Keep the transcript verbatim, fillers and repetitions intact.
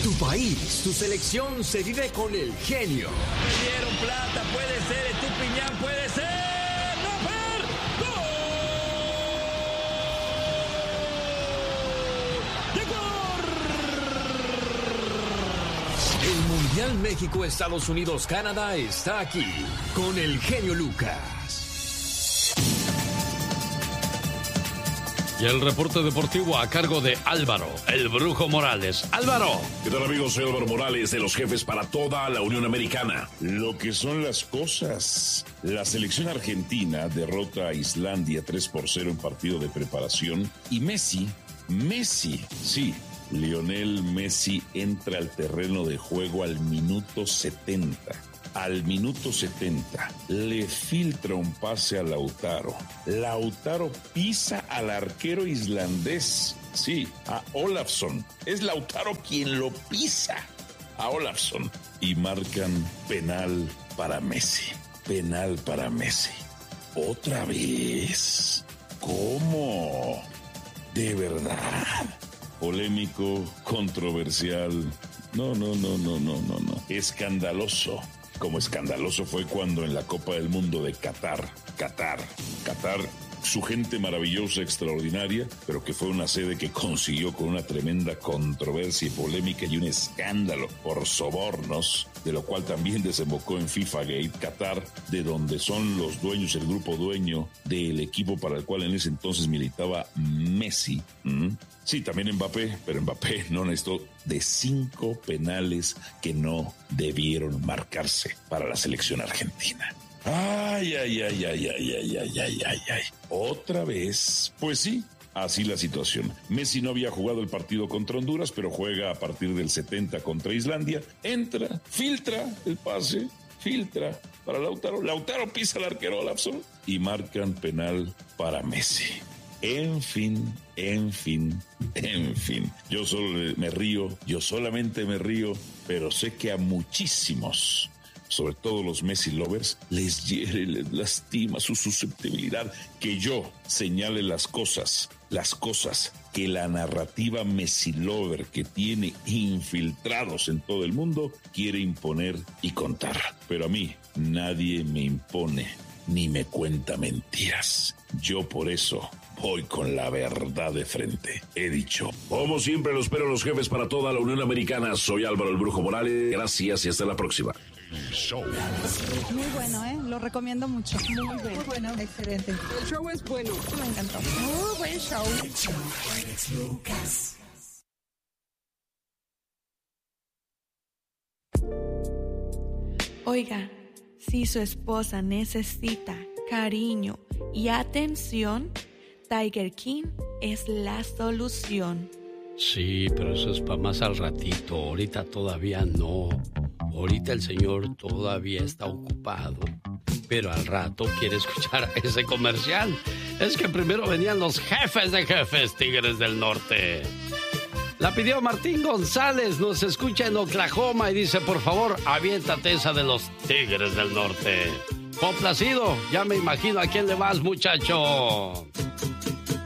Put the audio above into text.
Tu país, tu selección se vive con el genio. Me dieron plata, puede ser, Estupiñán, puede ser. ¡No, per! ¡Gol! ¡De gol! El Mundial México-Estados Unidos-Canadá está aquí con el genio Lucas. Y el reporte deportivo a cargo de Álvaro, el Brujo Morales. ¡Álvaro! ¿Qué tal, amigos? Soy Álvaro Morales, de los jefes para toda la Unión Americana. Lo que son las cosas. La selección argentina derrota a Islandia tres por cero en partido de preparación. Y Messi, Messi, sí, Lionel Messi entra al terreno de juego al minuto setenta. Al minuto setenta, le filtra un pase a Lautaro. Lautaro pisa al arquero islandés. Sí, a Olafsson. Es Lautaro quien lo pisa a Olafsson. Y marcan penal para Messi. Penal para Messi. ¿Otra vez? ¿Cómo? ¿De verdad? Polémico, controversial. No, no, no, no, no, no, no. Escandaloso. Como escandaloso fue cuando en la Copa del Mundo de Qatar, Qatar, Qatar, su gente maravillosa, extraordinaria, pero que fue una sede que consiguió con una tremenda controversia y polémica y un escándalo por sobornos, de lo cual también desembocó en FIFA Gate. Qatar, de donde son los dueños, el grupo dueño del equipo para el cual en ese entonces militaba Messi. ¿Mm? Sí, también Mbappé, pero Mbappé no necesitó de cinco penales que no debieron marcarse para la selección argentina. Ay, ay, ay, ay, ay, ay, ay, ay, ay, ay. Otra vez, pues sí, así la situación. Messi no había jugado el partido contra Honduras, pero juega a partir del setenta contra Islandia. Entra, filtra el pase, filtra para Lautaro. Lautaro pisa al arquero Olafsson y marcan penal para Messi. En fin, en fin, en fin. Yo solo me río, yo solamente me río, pero sé que a muchísimos, sobre todo los Messi lovers, les hiere, les lastima su susceptibilidad que yo señale las cosas, las cosas que la narrativa Messi lover que tiene infiltrados en todo el mundo quiere imponer y contar. Pero a mí nadie me impone ni me cuenta mentiras. Yo por eso voy con la verdad de frente. He dicho. Como siempre, los espero los jefes para toda la Unión Americana. Soy Álvaro el Brujo Morales. Gracias y hasta la próxima. Muy bueno, ¿eh? Lo recomiendo mucho. Muy bueno. Muy bueno, excelente. El show es bueno. Me encantó. Muy buen show. Oiga, si su esposa necesita cariño y atención, Tiger King es la solución. Sí, pero eso es para más al ratito. Ahorita todavía no. Ahorita el señor todavía está ocupado. Pero al rato quiere escuchar ese comercial. Es que primero venían los jefes de jefes, Tigres del Norte. La pidió Martín González, nos escucha en Oklahoma y dice, por favor, aviéntate esa de los Tigres del Norte. Complacido, ya me imagino a quién le vas, muchacho.